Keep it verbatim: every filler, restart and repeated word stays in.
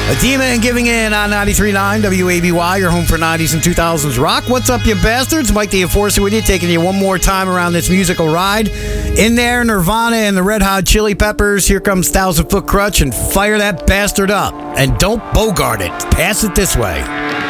Adema and Giving In on ninety-three point nine W A B Y, your home for nineties and two thousands rock. What's up, you bastards? Mike the Enforcer with you, taking you one more time around this musical ride. In there, Nirvana and the Red Hot Chili Peppers. Here comes Thousand Foot Crutch, and fire that bastard up. And don't bogart it. Pass it this way.